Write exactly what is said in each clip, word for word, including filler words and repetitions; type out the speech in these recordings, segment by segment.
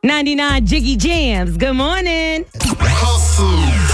ninety-nine Jiggy Jams. Good morning. Hustle.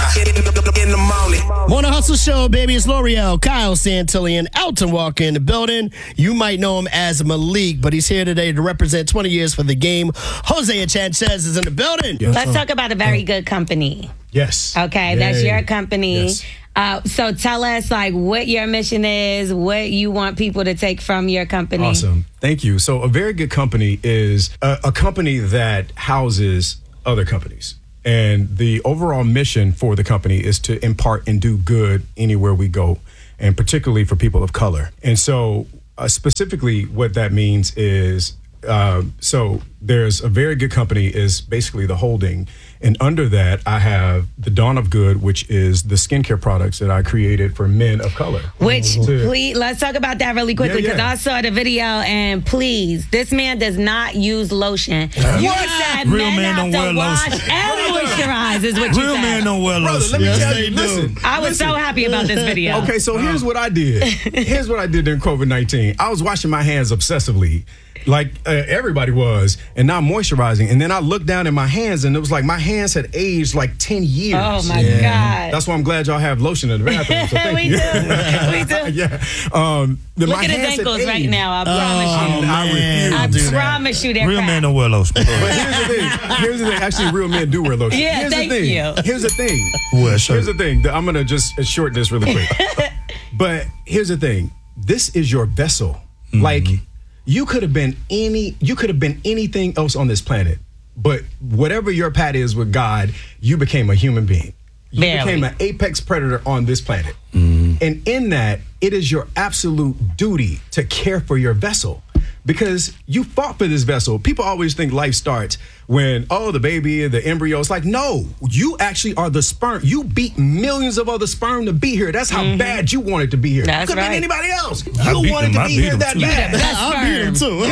In the morning. Morning Hustle Show, baby. It's L'Oreal, Kyle Santillan, Elton Walker in the building. You might know him as Malik, but he's here today to represent twenty years for the game. Hosea Chanchez is in the building. Yes. Let's talk about a very good company. Yes. Okay, Yay. That's your company. Yes. Uh, so tell us, like, what your mission is, what you want people to take from your company. Awesome. Thank you. So a very good company is a, a company that houses other companies. And the overall mission for the company is to impart and do good anywhere we go, and particularly for people of color. And so uh, specifically what that means is, uh, so there's a very good company is basically the holding. And under that, I have the Dawn of Good, which is the skincare products that I created for men of color. Which, to, please, let's talk about that really quickly, because yeah, yeah. I saw the video, and please, this man does not use lotion. Uh, you said Real men man have don't to wear wash lotion. and moisturize, is what you Real said. man don't wear Brother, lotion. let me Yes, tell they you, do. listen. I was listen. so happy about this video. Okay, so here's what I did. Here's what I did during COVID nineteen. I was washing my hands obsessively, like uh, everybody was, and now moisturizing. And then I looked down at my hands, and it was like my hands had aged like ten years. Oh, my yeah. God. That's why I'm glad y'all have lotion in the bathroom. So thank we you. do. We do. yeah. Um, the, Look my at his hands had ankles right aged. now. I promise Oh, you. I man. I refuse. promise you they're Real cracked. man don't wear lotion. But here's the thing. Here's the thing. Actually, real men do wear lotion. Yeah, here's thank the thing. you. Here's the thing. Wear a shirt. Here's the thing. I'm gonna just short this really quick. But here's the thing. This is your vessel. Mm-hmm. Like you could have been any. You could have been anything else on this planet. But whatever your path is with God, you became a human being. You Barely. became an apex predator on this planet. Mm. And in that, it is your absolute duty to care for your vessel. Because you fought for this vessel. People always think life starts when, oh, the baby, the embryo. It's like, no, you actually are the sperm. You beat millions of other sperm to be here. That's how mm-hmm. bad you wanted to be here. That's Could have right. been anybody else. I You beat wanted them. to I be beat here them that too. bad. I beat him too.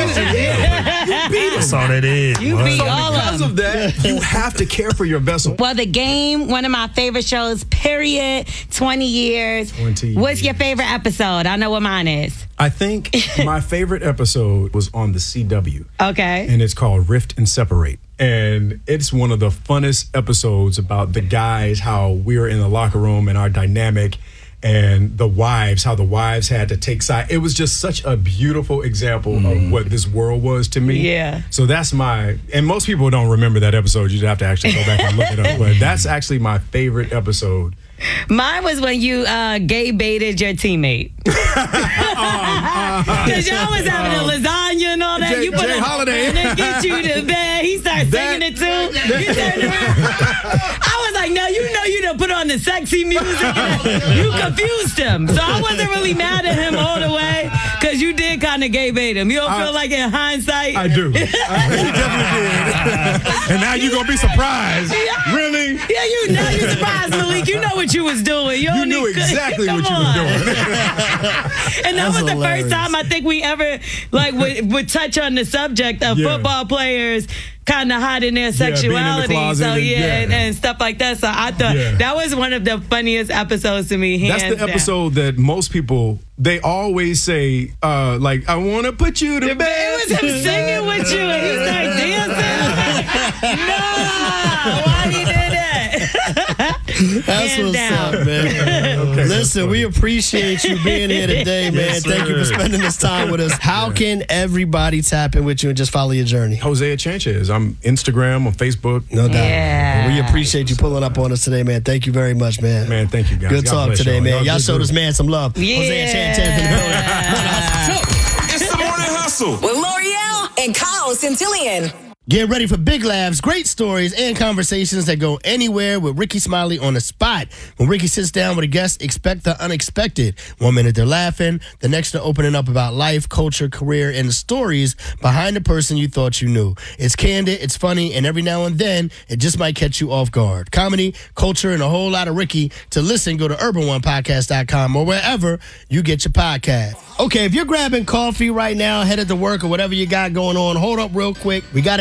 You beat them. That's all that is. You boy. beat So all because of of that, you have to care for your vessel. Well, The Game, one of my favorite shows, period. twenty years. twenty What's your years. favorite episode? I know what mine is. I think my favorite episode was on the C W. Okay. And it's called Rift and Separate. And it's one of the funnest episodes about the guys, how we're in the locker room and our dynamic, and the wives, how the wives had to take side. It was just such a beautiful example mm. of what this world was to me. Yeah. So that's my, and most people don't remember that episode. You'd have to actually go back and look it up. But that's actually my favorite episode. Mine was when you uh, gay baited your teammate. Because y'all was having a lasagna and all that. Jay, you put Jay a, Holiday. And then get you to bed. He started singing That- it too. You turned around. I was like, no, you know you done put on the sexy music. You confused him. So I wasn't really mad at him all the way because you did kind of gay bait him. You don't I- feel like in hindsight? I do. You definitely did. And now you're going to be surprised. Yeah. Really? Yeah, you know you surprised, Malik. You know what you was doing. You, You don't knew need- exactly Come what you on. were doing. And that That's was the hilarious. first time I think we ever like would, would touch on the subject of Yeah. football players kind of hiding their being in the sexuality. closet so and- yeah, yeah. And, and stuff like that. So I thought Yeah. that was one of the funniest episodes to me. Hands That's the down. episode that most people, they always say, uh, like, I want to put you to bed. It was him singing with you and he started dancing. No, why he did that? That's Hands what's down. up, man. Okay, Listen, we appreciate you being here today, man. Yes, Thank you for sir. spending this time with us. How can everybody tap in with you and just follow your journey? Hosea Chanchez. I'm Instagram, on Facebook. No doubt. Yeah. We appreciate you pulling up on us today, man. Thank you very much, man. Man, thank you, guys. Good God talk bless today, y'all. man. Y'all Y'all good showed dude. this man some love. Yeah. Hosea Chanchez in the building. It's the morning hustle. With L'Oreal and Kyle Santillan. Get ready for big laughs, great stories, and conversations that go anywhere with Ricky Smiley on the spot. When Ricky sits down with a guest, expect the unexpected. One minute they're laughing, the next they're opening up about life, culture, career, and the stories behind the person you thought you knew. It's candid, it's funny, and every now and then, it just might catch you off guard. Comedy, culture, and a whole lot of Ricky. To listen, go to urban one podcast dot com or wherever you get your podcast. Okay, if you're grabbing coffee right now, headed to work, or whatever you got going on, hold up real quick. We got to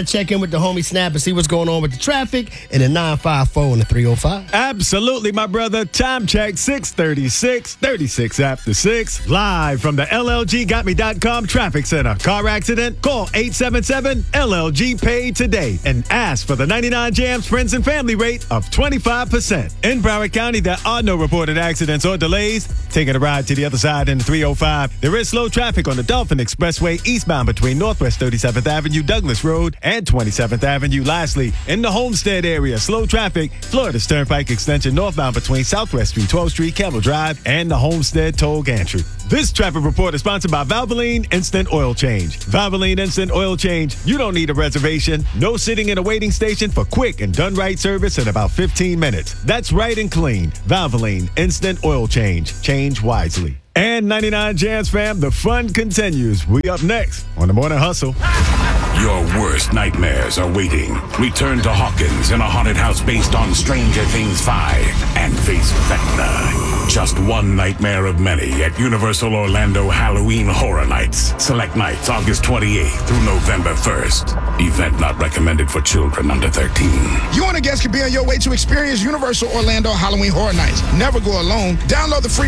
check in with the homie Snap and see what's going on with the traffic in the nine five four and the three oh five. Absolutely, my brother. Time check six thirty-six, thirty-six after six. Live from the L L G got me dot com Traffic Center. Car accident? Call eight seven seven L L G Pay today and ask for the ninety-nine Jams Friends and Family rate of twenty-five percent. In Broward County, there are no reported accidents or delays. Taking a ride to the other side in the three oh five. There is slow traffic on the Dolphin Expressway eastbound between Northwest thirty-seventh Avenue, Douglas Road, and twenty-seventh Avenue. Lastly, in the Homestead area, slow traffic, Florida Turnpike Extension northbound between Southwest Street, twelfth Street, Camel Drive, and the Homestead Toll Gantry. This traffic report is sponsored by Valvoline Instant Oil Change. Valvoline Instant Oil Change, you don't need a reservation. No sitting in a waiting station for quick and done right service in about fifteen minutes. That's right and clean. Valvoline Instant Oil Change. Change wisely. And ninety-nine Jams fam, the fun continues. We up next on The Morning Hustle. Your worst nightmares are waiting. Return to Hawkins in a haunted house based on Stranger Things five and face Vecna. Just one nightmare of many at Universal Orlando Halloween Horror Nights. Select nights August twenty-eighth through November first. Event not recommended for children under thirteen. You and a guest could be on your way to experience Universal Orlando Halloween Horror Nights. Never go alone. Download the free